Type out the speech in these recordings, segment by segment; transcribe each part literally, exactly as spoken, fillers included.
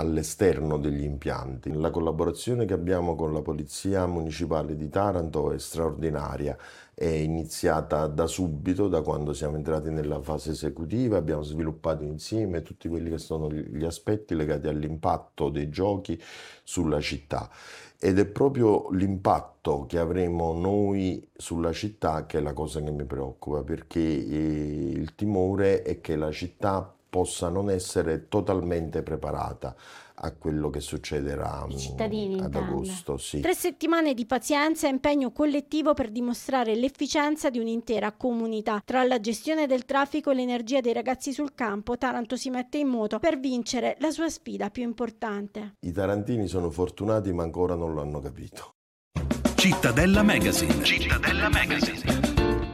all'esterno degli impianti. La collaborazione che abbiamo con la Polizia Municipale di Taranto è straordinaria, è iniziata da subito, da quando siamo entrati nella fase esecutiva, abbiamo sviluppato insieme tutti quelli che sono gli aspetti legati all'impatto dei giochi sulla città. Ed è proprio l'impatto che avremo noi sulla città che è la cosa che mi preoccupa, perché eh, il timore è che la città possa non essere totalmente preparata a quello che succederà I cittadini, ad intende. agosto. Sì. Tre settimane di pazienza e impegno collettivo per dimostrare l'efficienza di un'intera comunità. Tra la gestione del traffico e l'energia dei ragazzi sul campo, Taranto si mette in moto per vincere la sua sfida più importante. I tarantini sono fortunati ma ancora non lo hanno capito. Cittadella Magazine. Cittadella Magazine.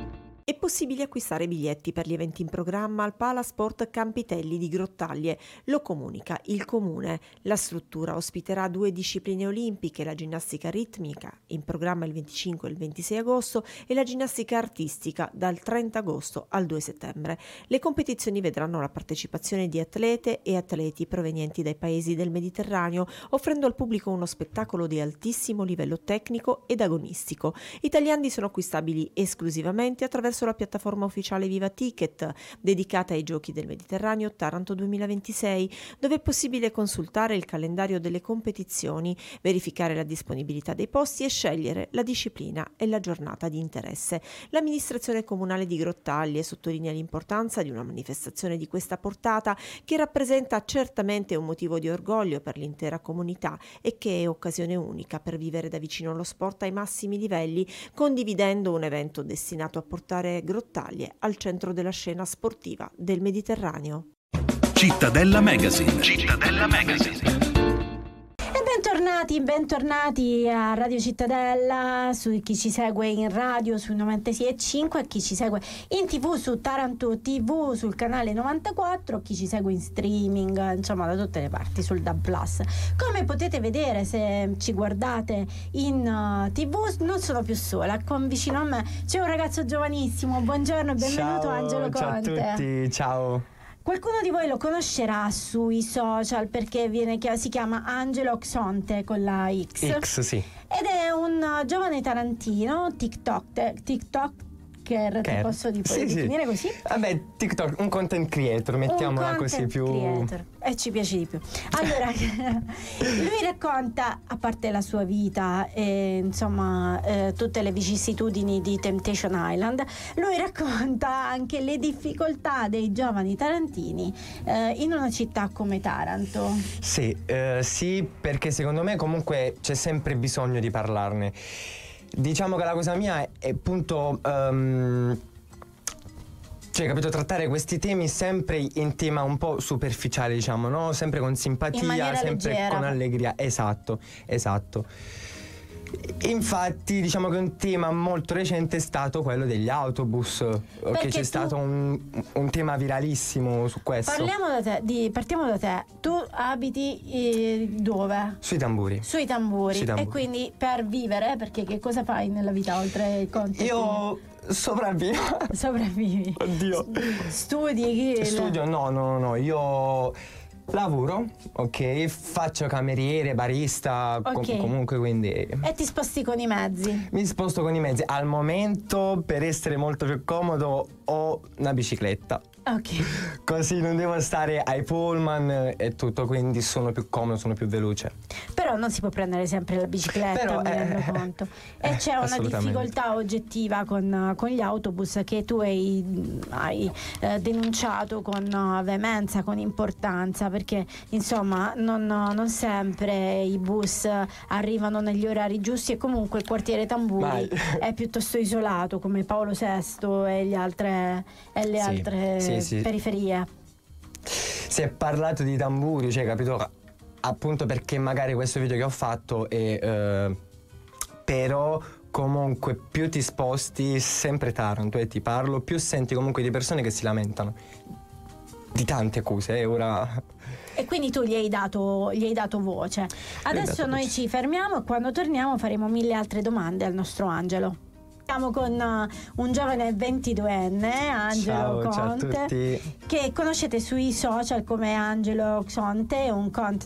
È possibile acquistare biglietti per gli eventi in programma al Palasport Campitelli di Grottaglie. Lo comunica il Comune. La struttura ospiterà due discipline olimpiche, la ginnastica ritmica, in programma il venticinque e il ventisei agosto, e la ginnastica artistica dal trenta agosto al due settembre. Le competizioni vedranno la partecipazione di atlete e atleti provenienti dai paesi del Mediterraneo, offrendo al pubblico uno spettacolo di altissimo livello tecnico ed agonistico. I tagliandi sono acquistabili esclusivamente attraverso la piattaforma ufficiale Viva Ticket, dedicata ai Giochi del Mediterraneo Taranto duemilaventisei, dove è possibile consultare il calendario delle competizioni, verificare la disponibilità dei posti e scegliere la disciplina e la giornata di interesse. L'amministrazione comunale di Grottaglie sottolinea l'importanza di una manifestazione di questa portata, che rappresenta certamente un motivo di orgoglio per l'intera comunità e che è occasione unica per vivere da vicino lo sport ai massimi livelli, condividendo un evento destinato a portare Grottaglie al centro della scena sportiva del Mediterraneo. Cittadella Magazine. Cittadella Magazine. E bentornati, bentornati a Radio Cittadella, su chi ci segue in radio sui novantasei e cinque, chi ci segue in tv su Taranto tivù sul canale novantaquattro, chi ci segue in streaming, insomma da tutte le parti sul D A B plus. Come potete vedere, se ci guardate in uh, tivù, non sono più sola, con vicino a me c'è un ragazzo giovanissimo. Buongiorno e benvenuto. Ciao, Angelo ciao Conte. a tutti, ciao. Qualcuno di voi lo conoscerà sui social perché viene, si chiama Angelo Xonte con la X. X, sì. Ed è un giovane tarantino, TikTok, TikTok Che ti posso di, sì, definire sì. così? Vabbè, TikTok, un content creator, mettiamola un così più. Creator. E ci piace di più. Allora, lui racconta, a parte la sua vita e insomma eh, tutte le vicissitudini di Temptation Island, lui racconta anche le difficoltà dei giovani tarantini eh, in una città come Taranto. Sì, eh, sì, perché secondo me comunque c'è sempre bisogno di parlarne. Diciamo che la cosa mia è appunto um, cioè, capito, trattare questi temi sempre in tema un po' superficiale, diciamo, no? Sempre con simpatia, sempre leggera, con allegria. Esatto, esatto. Infatti diciamo che un tema molto recente è stato quello degli autobus, perché che c'è tu... stato un, un tema viralissimo su questo. Parliamo da te, di, partiamo da te. Tu abiti eh, dove? Sui tamburi. Sui tamburi. Sui tamburi. E quindi per vivere, perché che cosa fai nella vita oltre i conti? Io sopravvivo. Sopravvivi. Oddio. Studi? Chi? Studio? No, no, no, io lavoro, ok, faccio cameriere, barista, okay. com- comunque quindi... E ti sposti con i mezzi? Mi sposto con i mezzi. Al momento, per essere molto più comodo, ho una bicicletta. Ok. Così non devo stare ai pullman e tutto, quindi sono più comodo, sono più veloce. Però non si può prendere sempre la bicicletta, Però, mi rendo eh, conto. E eh, c'è una difficoltà oggettiva con, con gli autobus che tu hai, hai eh, denunciato con veemenza, con importanza, perché insomma non, non sempre i bus arrivano negli orari giusti e comunque il quartiere Tamburi Vai. è piuttosto isolato, come Paolo sesto e, gli altre, e le sì, altre sì, sì. periferie. Si è parlato di Tamburi, cioè, capito? Appunto perché magari questo video che ho fatto è eh, però comunque più ti sposti, sempre Taranto, e ti parlo, più senti comunque di persone che si lamentano di tante cose, eh, ora... E quindi tu gli hai dato, gli hai dato voce. Adesso dato noi voce. Ci fermiamo e quando torniamo faremo mille altre domande al nostro Angelo. Siamo con uh, un giovane ventiduenne, Angelo ciao, Conte, ciao a tutti. Che conoscete sui social come Angelo Conte, un content